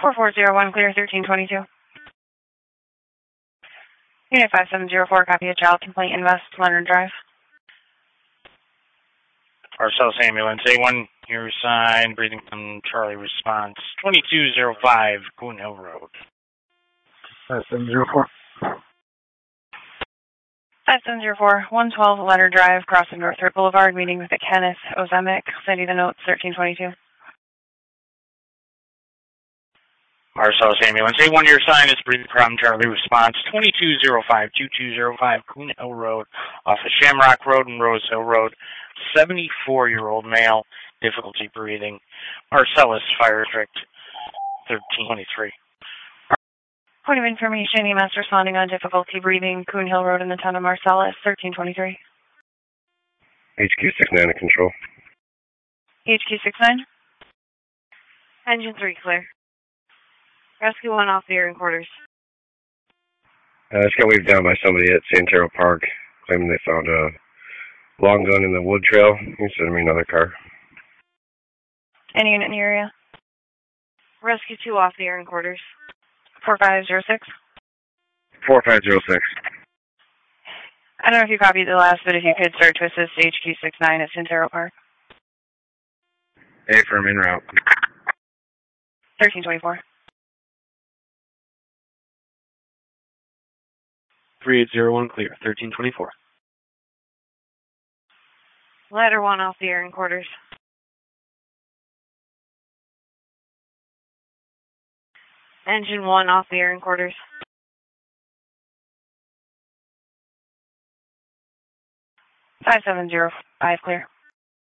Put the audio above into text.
4401, clear 1322. Unit 5704, copy a child complaint in West Leonard Drive. Marcellus Ambulance, A1, your sign, breathing from Charlie response, 2205, Coon Hill Road. 5704. 5704, 112 Leonard Drive, crossing North Third Boulevard, meeting with Kenneth Ozemic, sending the notes 1322. Marcellus Ambulance, A1, your sign is breathing from Charlie response, 2205, 2205, Coon Hill Road, off of Shamrock Road and Rose Hill Road, 74-year-old male, difficulty breathing. Marcellus Fire District, 1323. Point of information, EMS responding on difficulty breathing, Coon Hill Road in the town of Marcellus, 1323. HQ69 to control. HQ69. Engine 3 clear. Rescue 1 off the air in quarters. Just got waved down by somebody at Santero Park, claiming they found a long gun in the wood trail. He sent me another car. Any unit in the area? Rescue 2 off the air in quarters. 4506. 4506. I don't know if you copied the last, but if you could start to assist HQ69 at Santero Park. A firm en route. 1324. 3801 clear, 1324. Ladder 1 off the air in quarters. Engine 1 off the air in quarters. 5705 clear.